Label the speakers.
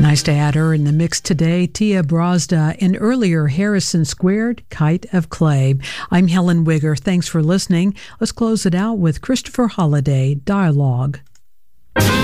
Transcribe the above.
Speaker 1: Nice to add her in the mix today, Tia Brazda, and earlier Harrison Squared, Kite of Clay. I'm Helen Wigger. Thanks for listening. Let's close it out with Christopher Holliday, Dialogue.